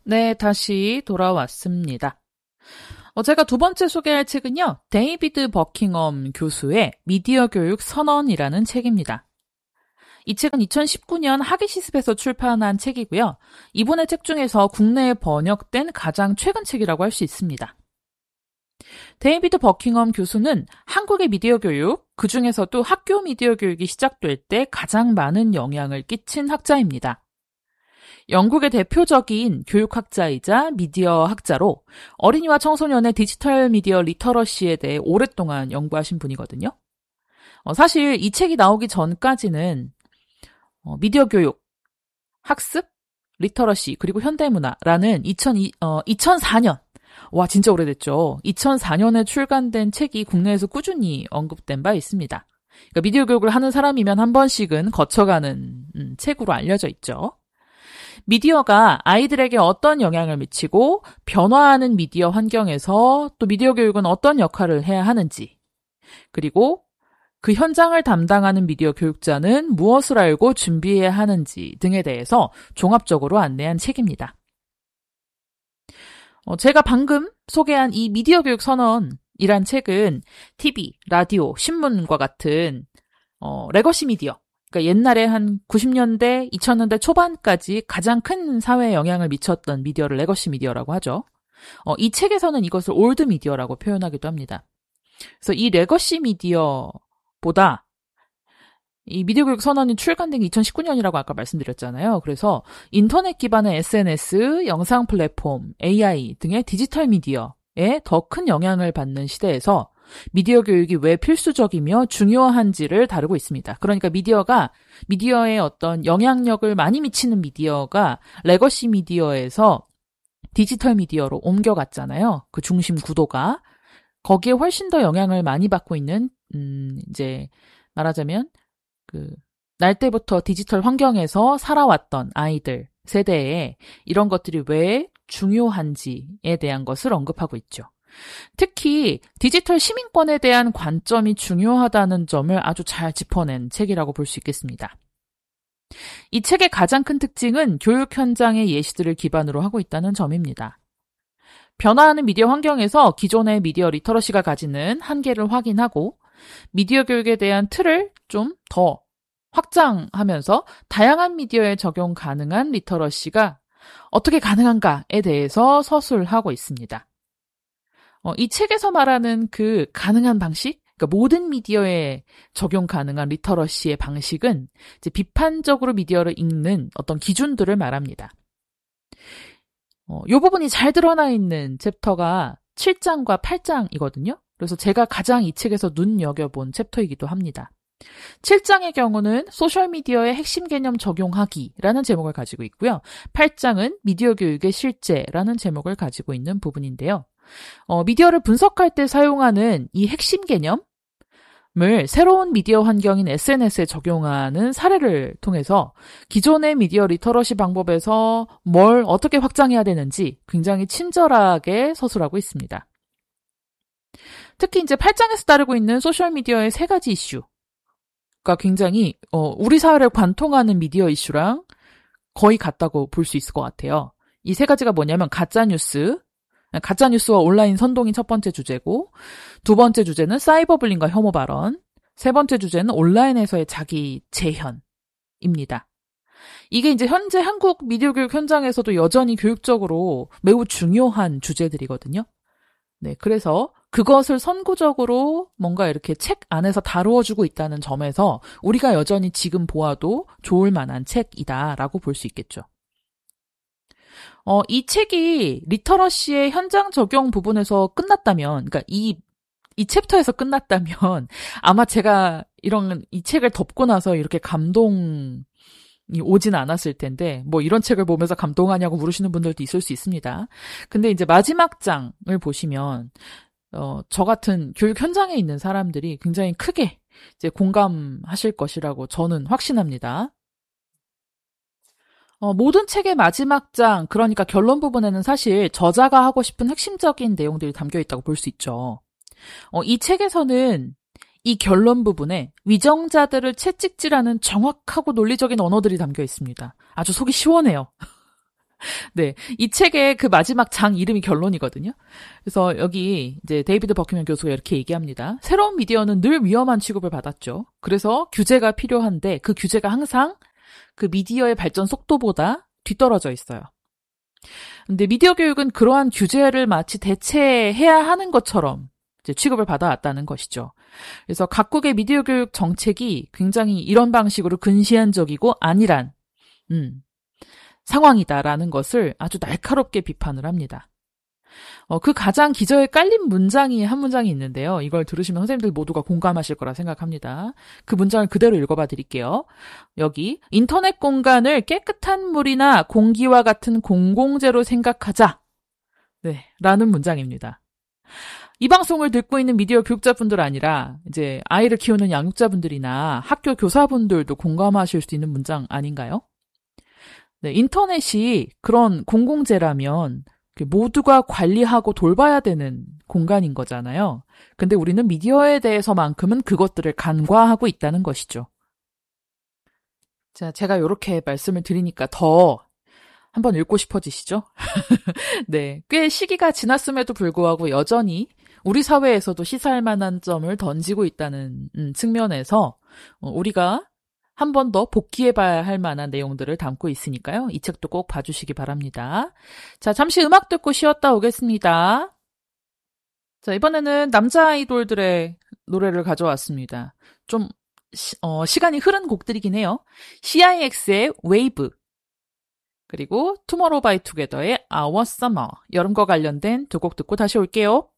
네, 다시 돌아왔습니다. 제가 두 번째 소개할 책은요, 데이비드 버킹엄 교수의 미디어 교육 선언이라는 책입니다. 이 책은 2019년 학예시습에서 출판한 책이고요. 이번의 책 중에서 국내에 번역된 가장 최근 책이라고 할 수 있습니다. 데이비드 버킹엄 교수는 한국의 미디어 교육, 그중에서도 학교 미디어 교육이 시작될 때 가장 많은 영향을 끼친 학자입니다. 영국의 대표적인 교육학자이자 미디어 학자로 어린이와 청소년의 디지털 미디어 리터러시에 대해 오랫동안 연구하신 분이거든요. 사실 이 책이 나오기 전까지는 미디어 교육, 학습, 리터러시, 그리고 현대문화라는 2004년, 와 진짜 오래됐죠. 2004년에 출간된 책이 국내에서 꾸준히 언급된 바 있습니다. 그러니까 미디어 교육을 하는 사람이면 한 번씩은 거쳐가는 책으로 알려져 있죠. 미디어가 아이들에게 어떤 영향을 미치고 변화하는 미디어 환경에서 또 미디어 교육은 어떤 역할을 해야 하는지, 그리고 그 현장을 담당하는 미디어 교육자는 무엇을 알고 준비해야 하는지 등에 대해서 종합적으로 안내한 책입니다. 제가 방금 소개한 이 미디어 교육 선언이란 책은 TV, 라디오, 신문과 같은 레거시 미디어, 그러니까 옛날에 한 90년대, 2000년대 초반까지 가장 큰 사회에 영향을 미쳤던 미디어를 레거시 미디어라고 하죠. 이 책에서는 이것을 올드 미디어라고 표현하기도 합니다. 그래서 이 레거시 미디어보다 이 미디어 교육 선언이 출간된 게 2019년이라고 아까 말씀드렸잖아요. 그래서 인터넷 기반의 SNS, 영상 플랫폼, AI 등의 디지털 미디어에 더 큰 영향을 받는 시대에서 미디어 교육이 왜 필수적이며 중요한지를 다루고 있습니다. 그러니까 미디어의 어떤 영향력을 많이 미치는 미디어가 레거시 미디어에서 디지털 미디어로 옮겨갔잖아요. 그 중심 구도가. 거기에 훨씬 더 영향을 많이 받고 있는, 이제, 말하자면, 날 때부터 디지털 환경에서 살아왔던 아이들 세대에 이런 것들이 왜 중요한지에 대한 것을 언급하고 있죠. 특히 디지털 시민권에 대한 관점이 중요하다는 점을 아주 잘 짚어낸 책이라고 볼 수 있겠습니다. 이 책의 가장 큰 특징은 교육 현장의 예시들을 기반으로 하고 있다는 점입니다. 변화하는 미디어 환경에서 기존의 미디어 리터러시가 가지는 한계를 확인하고 미디어 교육에 대한 틀을 좀 더 확장하면서 다양한 미디어에 적용 가능한 리터러시가 어떻게 가능한가에 대해서 서술하고 있습니다. 이 책에서 말하는 그 가능한 방식, 그러니까 모든 미디어에 적용 가능한 리터러시의 방식은 이제 비판적으로 미디어를 읽는 어떤 기준들을 말합니다. 이 부분이 잘 드러나 있는 챕터가 7장과 8장이거든요. 그래서 제가 가장 이 책에서 눈여겨본 챕터이기도 합니다. 7장의 경우는 소셜미디어의 핵심 개념 적용하기라는 제목을 가지고 있고요. 8장은 미디어 교육의 실제라는 제목을 가지고 있는 부분인데요. 미디어를 분석할 때 사용하는 이 핵심 개념을 새로운 미디어 환경인 SNS에 적용하는 사례를 통해서 기존의 미디어 리터러시 방법에서 뭘 어떻게 확장해야 되는지 굉장히 친절하게 서술하고 있습니다. 특히 이제 8장에서 다루고 있는 소셜미디어의 세 가지 이슈가 굉장히 우리 사회를 관통하는 미디어 이슈랑 거의 같다고 볼 수 있을 것 같아요. 이 세 가지가 뭐냐면 가짜뉴스와 온라인 선동이 첫 번째 주제고, 두 번째 주제는 사이버불링과 혐오 발언, 세 번째 주제는 온라인에서의 자기 재현입니다. 이게 이제 현재 한국 미디어 교육 현장에서도 여전히 교육적으로 매우 중요한 주제들이거든요. 네, 그래서 그것을 선구적으로 뭔가 이렇게 책 안에서 다루어주고 있다는 점에서 우리가 여전히 지금 보아도 좋을 만한 책이다라고 볼 수 있겠죠. 이 책이 리터러시의 현장 적용 부분에서 끝났다면, 그러니까 이 챕터에서 끝났다면 아마 제가 이 책을 덮고 나서 이렇게 감동이 오진 않았을 텐데, 뭐 이런 책을 보면서 감동하냐고 물으시는 분들도 있을 수 있습니다. 근데 이제 마지막 장을 보시면 저 같은 교육 현장에 있는 사람들이 굉장히 크게 이제 공감하실 것이라고 저는 확신합니다. 모든 책의 마지막 장, 그러니까 결론 부분에는 사실 저자가 하고 싶은 핵심적인 내용들이 담겨 있다고 볼 수 있죠. 이 책에서는 이 결론 부분에 위정자들을 채찍질하는 정확하고 논리적인 언어들이 담겨 있습니다. 아주 속이 시원해요. 네. 이 책의 그 마지막 장 이름이 결론이거든요. 그래서 여기 이제 데이비드 버킹엄 교수가 이렇게 얘기합니다. 새로운 미디어는 늘 위험한 취급을 받았죠. 그래서 규제가 필요한데 그 규제가 항상 그 미디어의 발전 속도보다 뒤떨어져 있어요. 근데 미디어 교육은 그러한 규제를 마치 대체해야 하는 것처럼 이제 취급을 받아왔다는 것이죠. 그래서 각국의 미디어 교육 정책이 굉장히 이런 방식으로 근시안적이고 안일한 상황이다라는 것을 아주 날카롭게 비판을 합니다. 그 가장 기저에 깔린 문장이 한 문장이 있는데요. 이걸 들으시면 선생님들 모두가 공감하실 거라 생각합니다. 그 문장을 그대로 읽어봐 드릴게요. 여기 인터넷 공간을 깨끗한 물이나 공기와 같은 공공재로 생각하자. 네, 라는 문장입니다. 이 방송을 듣고 있는 미디어 교육자분들 아니라 이제 아이를 키우는 양육자분들이나 학교 교사분들도 공감하실 수 있는 문장 아닌가요? 네, 인터넷이 그런 공공재라면 모두가 관리하고 돌봐야 되는 공간인 거잖아요. 근데 우리는 미디어에 대해서만큼은 그것들을 간과하고 있다는 것이죠. 자, 제가 이렇게 말씀을 드리니까 더 한번 읽고 싶어지시죠? 네, 꽤 시기가 지났음에도 불구하고 여전히 우리 사회에서도 시사할 만한 점을 던지고 있다는 측면에서 우리가 한 번 더 복귀해봐야 할 만한 내용들을 담고 있으니까요. 이 책도 꼭 봐주시기 바랍니다. 자, 잠시 음악 듣고 쉬었다 오겠습니다. 자, 이번에는 남자 아이돌들의 노래를 가져왔습니다. 좀 시간이 흐른 곡들이긴 해요. CIX의 Wave, 그리고 투모로우바이투게더의 Our Summer, 여름과 관련된 두 곡 듣고 다시 올게요.